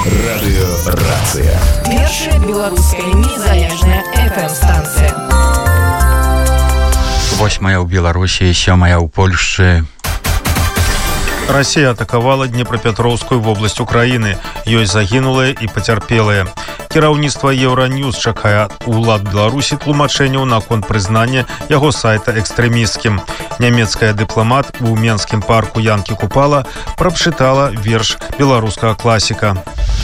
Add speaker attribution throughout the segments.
Speaker 1: Радыёрацыя.
Speaker 2: Першая беларуская незалежная FM-станцыя.
Speaker 3: 8 ў Беларусі, 7 ў Польшчы.
Speaker 4: Россия атаковала Днепропетровскую область Украины. Ёсць загінулыя і пацярпелыя. Кіраўніцтва Еўраньюз чакае улад Беларусі тлумачэнняў наконт прызнання яго сайта экстрэмісцкім. Нямецкая дыпламат у Менскім парку Янкі Купала прачытала верш беларускага класіка.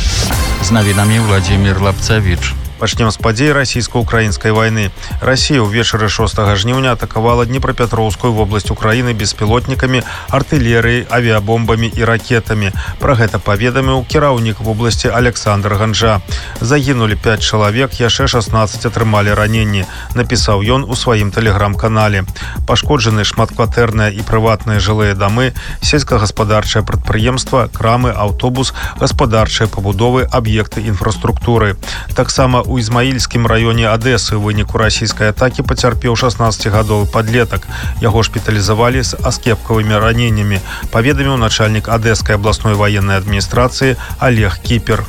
Speaker 3: З навінамі Владзімір Лапцавіч.
Speaker 4: Пачнем з падзей расійска-украінскай вайны. Расія ўвечары 6 жніўня атакавала Днепропетровскую вобласць Украіны беспілотнікамі, артылерыяй, авіабомбамі і ракетамі. Пра гэта паведаміў кіраўнік вобласці Александр Ганжа. Загінулі 5 чалавек, яшчэ 16 атрымалі раненні, напісаў ён у сваім тэлеграм-канале. Пашкоджаны шматкватэрныя і прыватныя жылыя дамы, сельскагаспадарчае прадпрыемства, крамы, аўтобус, гаспадарчыя пабудовы, аб'екты інфраструктуры. Таксама у Ізмаільскім раёне Адэсы ў выніку расійскай атакі пацярпеў 16-гадовы падлетак. Яго шпіталізавалі з аскепкавымі раненнямі, паведаміў начальнік Адэскай абласной ваеннай адміністрацыі Олег Кіпер.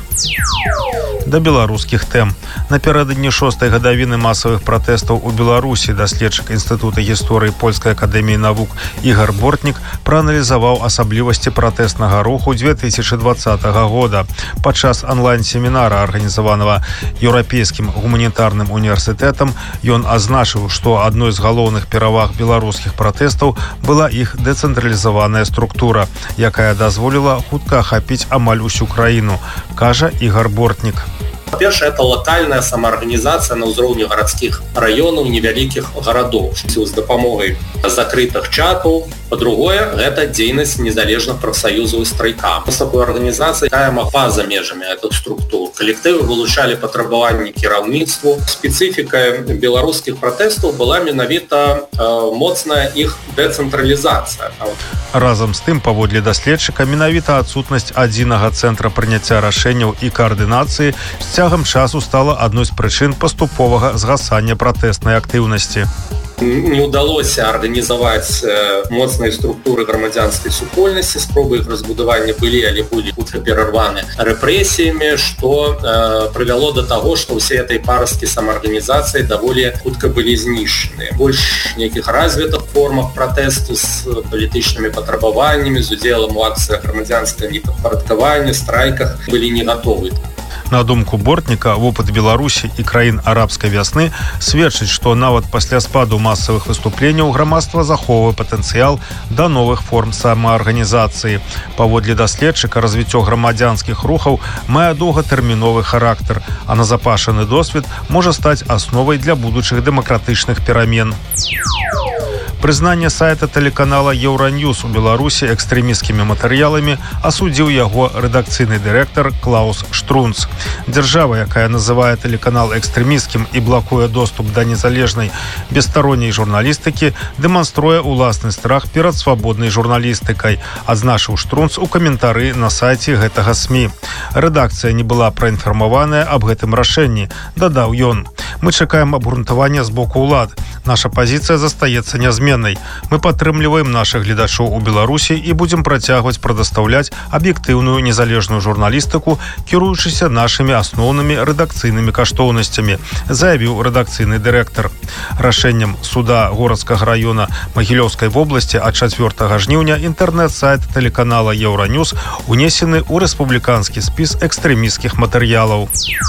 Speaker 4: Да беларускіх тэм. Напярэдадні 6-й гадавіны масавых пратэстаў у Беларусі даследчык Інстытута гісторыі Польскай акадэміі навук Ігар Бортнік прааналізаваў асаблівасці пратэстнага руху 2020 года. Падчас онлайн-семінара, арганізаванага Еўрапейскім гуманітарным універсітэтам, ён азначыў, што адной з галоўных пераваг беларускіх пратэстаў была іх дэцэнтралізаваная структура, якая дазволіла хутка ахапіць амаль усю краіну, кажа Ігар Бортнік.
Speaker 5: Па-першае, это локальная самаарганізацыя на ўзроўні гарадскіх раёнаў, невялікіх гарадоў з дапамогай закрытых чатаў. Па-другое, гэта дзейнасць незалежных прафсаюзаў і страйка. З такой арганізацыяй каяма па-за межамі гэтых структур. Калектывы вылучалі патрабаванні кіраўніцтву. Спецыфікай беларускіх пратэстаў была менавіта моцная іх дэцэнтралізацыя.
Speaker 4: Разам з тым, паводле даследчыка, менавіта адсутнасць адзінага цэнтра прыняцця рашэнняў і каардынацыі з цягам часу стала адной з прычын паступовага згасання пратэснай актыўнасці.
Speaker 5: Не ўдалося арганізаваць моцныя структуры грамадзянскай супольнасці, спробы іх разбудавання былі, але былі хутка перарваны рэпрэсіямі, што прывяло да таго, што ўсе этой парасткі самаарганізацыі даволі хутка былі знішчаны. Больш нейкіх развітых формах пратэсту з палітычнымі патрабаваннямі, з удзелам у акцыях грамадзянскага непадпарадкавання, страйках былі не гатовы.
Speaker 4: На думку Бортніка, вопыт Беларусі і краін арабскай вясны сведчыць, што нават пасля спаду масавых выступленняў грамадства захоўвае патэнцыял да новых форм самаарганізацыі. Паводле даследчыка, развіццё грамадзянскіх рухаў мае доўгатэрміновы характар, а назапашаны досвед можа стаць асновай для будучых дэмакратычных перамен. Прызнанне сайта тэлеканала Еўраньюз у Беларусі экстрэмісцкімі матэрыяламі асудзіў яго рэдакцыйны дырэктар Клаус Штрунц. Дзяржава, якая называе тэлеканал экстрэмісцкім і блакуе доступ да незалежнай бесстаронняй журналістыкі, дэманструе ўласны страх перад свабоднай журналістыкай, адзначыў Штрунц у каментары на сайце гэтага СМІ. Рэдакцыя не была праінфармаваная аб гэтым рашэнні, дадаў ён. Мы чакаем абгрунтавання з боку ўлад. Наша пазіцыя застаецца нязменнай. Мы падтрымліваем нашых гледачоў у Беларусі і будзем працягваць прадастаўляць аб'ектыўную незалежную журналістыку, кіруючыся нашымі асноўнымі рэдакцыйнымі каштоўнасцямі, заявіў рэдакцыйны дырэктар. Рашэннем суда горадскага раёна Магілёўскай вобласці ад 4 жніўня інтэрнэт-сайт тэлеканала Еўраньюз унесены ў рэспубліканскі спіс экстрэмісцкіх матэрыялаў.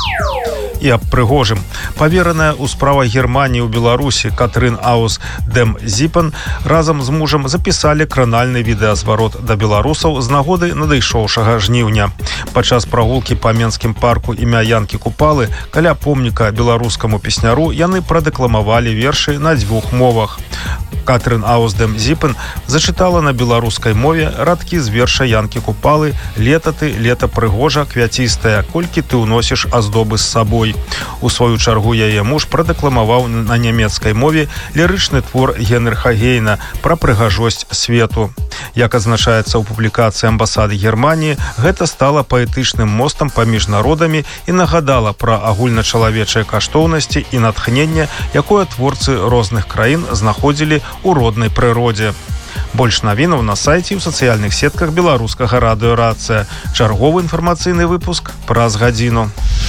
Speaker 4: І аб прыгожым. Павераная ў справах Германіі ў Беларусі Катрын Аус Дем Зіпен разам з мужам запісалі кранальны відэазварот да беларусаў з нагоды надышоўшага жніўня. Падчас прагулкі па Менскім парку імя Янкі Купалы каля помніка беларускаму песняру яны прадэкламавалі вершы на 2 мовах. Катрын Аус Дем Зіпен зачытала на беларускай мове радкі з верша Янкі Купалы «Лета ты, лета прыгожа, квяцістая, колькі ты ўносіш аздобы з сабой». У сваю чаргу яе муж прадэкламаваў на нямецкай мове лірычны твор Генрыха Гейна пра прыгажосць свету. Як адзначаецца ў публікацыі амбасады Германіі, гэта стала паэтычным мостам паміж народамі і нагадала пра агульначалавечыя каштоўнасці і натхненне, якое творцы розных краін знаходзілі ў роднай прыродзе. Больш навінаў на сайце і ў сацыяльных сетках беларускага радыё «Рацыя». Чарговы інфармацыйны выпуск праз гадзіну.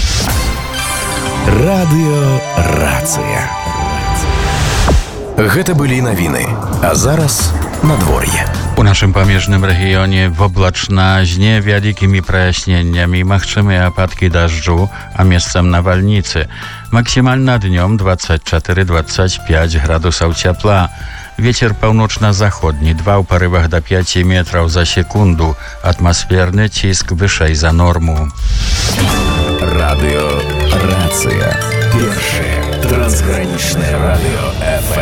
Speaker 1: Радыё «Рацыя». Гэта былі навіны, а зараз надвор'е.
Speaker 3: У нашым памежным рэгіёне воблачна з невялікімі праясненнямі, магчымыя ападкі дажджу, а месцам навальніцы. Максімальна днём 24-25 градусаў цяпла. Вецер паўночна-заходні, 2 ў парывах да 5 метраў за секунду. Атмасферны ціск вышэй за норму.
Speaker 1: Радыё «Рацыя». Першае трансгранічнае радыё FM.